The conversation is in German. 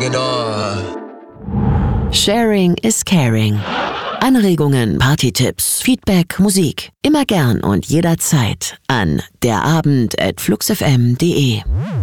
Sharing is caring. Anregungen, Partytipps, Feedback, Musik. Immer gern und jederzeit an derabend@fluxfm.de.